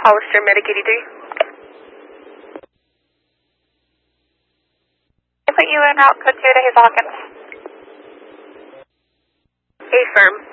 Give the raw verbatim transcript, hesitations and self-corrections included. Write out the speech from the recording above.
Hollister, Medic eighty-three. I put you in route code two to Hazel Hawkins. Affirm.